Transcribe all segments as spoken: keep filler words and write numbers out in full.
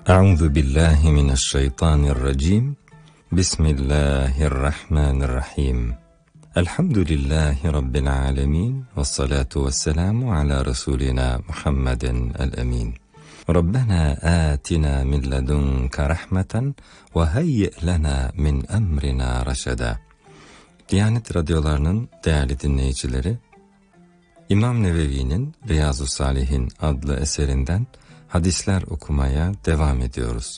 Euzu billahi mineşşeytanirracim. Bismillahirrahmanirrahim. Elhamdülillahi Rabbil alemin. Vessalatu vesselamu ala Resulina Muhammeden el-emin. Rabbena atina min ledunke rahmeten ve hayyi lena min emrina raşeda. Diyanet radyolarının değerli dinleyicileri, İmam Nevevi'nin Riyazu Salihin adlı eserinden hadisler okumaya devam ediyoruz.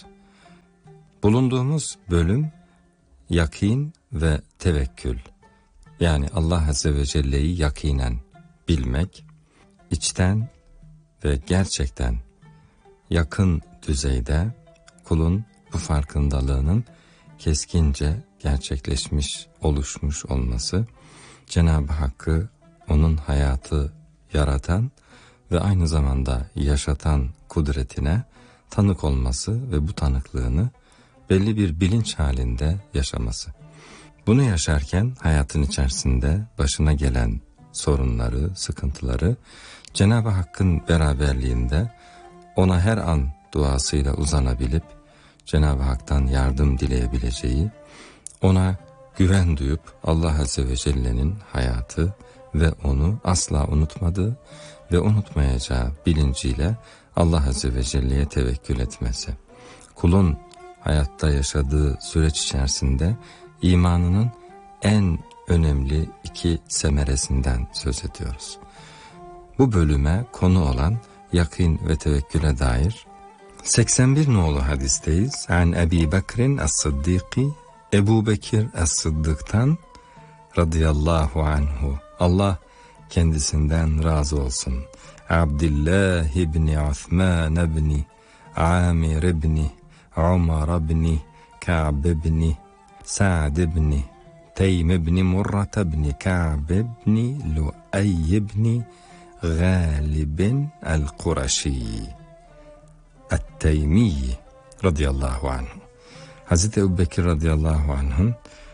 Bulunduğumuz bölüm yakin ve tevekkül. Yani Allah Azze ve Celle'yi yakinen bilmek, içten ve gerçekten yakın düzeyde kulun bu farkındalığının keskince gerçekleşmiş, oluşmuş olması, Cenab-ı Hakk'ı, onun hayatı yaratan ve aynı zamanda yaşatan kudretine tanık olması ve bu tanıklığını belli bir bilinç halinde yaşaması. Bunu yaşarken hayatın içerisinde başına gelen sorunları, sıkıntıları Cenab-ı Hakk'ın beraberliğinde ona her an duasıyla uzanabilip Cenab-ı Hak'tan yardım dileyebileceği, ona güven duyup Allah Azze ve Celle'nin hayatı ve onu asla unutmadığı ve unutmayacağı bilinciyle Allah Azze ve Celle'ye tevekkül etmesi. Kulun hayatta yaşadığı süreç içerisinde imanının en önemli iki semeresinden söz ediyoruz. Bu bölüme konu olan yakin ve tevekküle dair seksen bir nolu hadisteyiz. An Ebi Bekir'in Es-Sıddiki, Ebu Bekir Es-Sıddık'tan radıyallahu anhu, Allah kendisinden razı olsun. Abdullah ibn Osman ibn Amir ibn Umar ibn Ka'b ibn Sa'd ibn Teym ibn Murrah ibn Ka'b ibn Lu'ay ibn Galib el-Kureşi et-Teymi radıyallahu anh. Hazreti Ebu Bekir radıyallahu anh'ın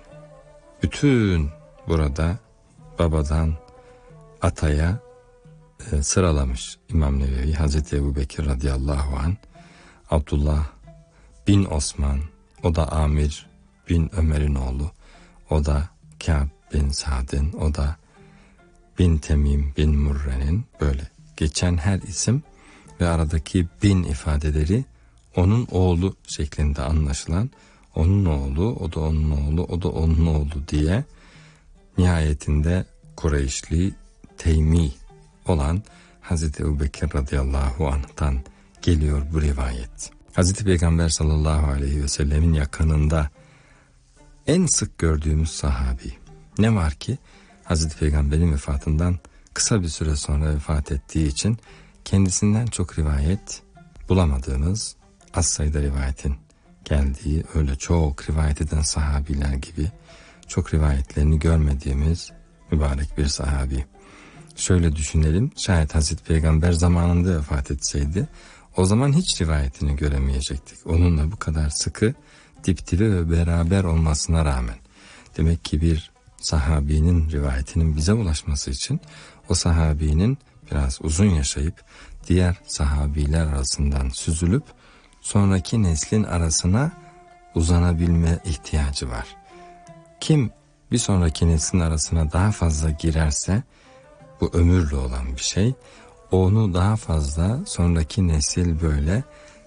bütün burada babadan ataya e, sıralamış İmam Nevevi. Hazreti Ebu Bekir radıyallahu anh, Abdullah bin Osman, o da Amir bin Ömer'in oğlu, o da Ka'b bin Sa'd'in, o da bin Temim bin Murre'nin, böyle geçen her isim ve aradaki bin ifadeleri onun oğlu şeklinde anlaşılan, onun oğlu, o da onun oğlu, o da onun oğlu diye nihayetinde Kureyşli, Teymi olan Hazreti Ebu Bekir radıyallahu anh'tan geliyor bu rivayet. Hazreti Peygamber sallallahu aleyhi ve sellemin yakınında en sık gördüğümüz sahabi. Ne var ki Hazreti Peygamber'in vefatından kısa bir süre sonra vefat ettiği için kendisinden çok rivayet bulamadığımız, az sayıda rivayetin geldiği, öyle çok rivayet eden sahabiler gibi çok rivayetlerini görmediğimiz mübarek bir sahabi. Şöyle düşünelim, şayet Hazreti Peygamber zamanında vefat etseydi o zaman hiç rivayetini göremeyecektik. Onunla bu kadar sıkı, dip dibe ve beraber olmasına rağmen. Demek ki bir sahabinin rivayetinin bize ulaşması için o sahabinin biraz uzun yaşayıp diğer sahabiler arasından süzülüp sonraki neslin arasına uzanabilme ihtiyacı var. Kim bir sonraki neslin arasına daha fazla girerse, bu ömürlü olan bir şey, onu daha fazla sonraki nesil böyle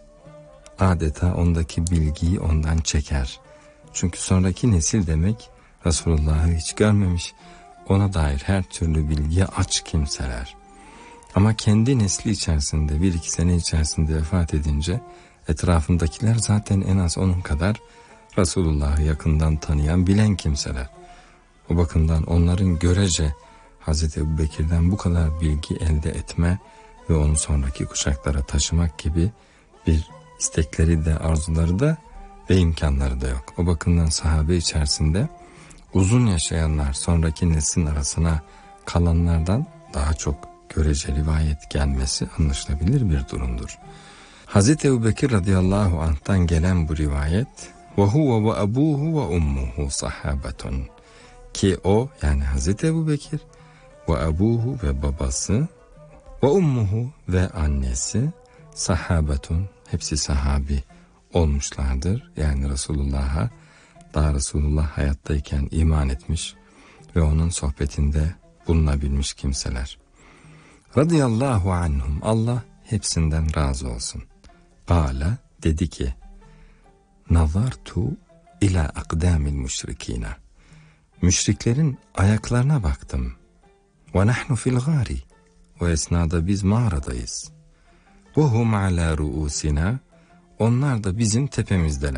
adeta ondaki bilgiyi ondan çeker. Çünkü sonraki nesil demek Resulullah'ı hiç görmemiş, ona dair her türlü bilgiye aç kimseler. Ama kendi nesli içerisinde bir iki sene içerisinde vefat edince etrafındakiler zaten en az onun kadar Resulullah'ı yakından tanıyan, bilen kimseler. O bakımdan onların görece Hazreti Ebu Bekir'den bu kadar bilgi elde etme ve onu sonraki kuşaklara taşımak gibi bir istekleri de, arzuları da ve imkanları da yok. O bakımdan sahabe içerisinde uzun yaşayanlar sonraki neslin arasına kalanlardan daha çok görece rivayet gelmesi anlaşılabilir bir durumdur. Hazreti Ebu Bekir radıyallahu anh'tan gelen bu rivayet ve huve ve abuhu ve ummuhu sahabetun, ki o, yani Hazreti Ebu Bekir ve abuhu ve babası ve ummuhu ve annesi sahabetun, hepsi sahabi olmuşlardır. Yani Resulullah'a, daha Resulullah hayattayken iman etmiş ve onun sohbetinde bulunabilmiş kimseler. Radıyallahu anhum, Allah hepsinden razı olsun. Kâle, dedi ki, nazartu ila akdamil müşrikine. Müşriklerin ayaklarına baktım. Ve nahnu fil gâri. O esnada biz mağaradayız. Ve hum ala ruusina. Onlar da bizim tepemizdeler.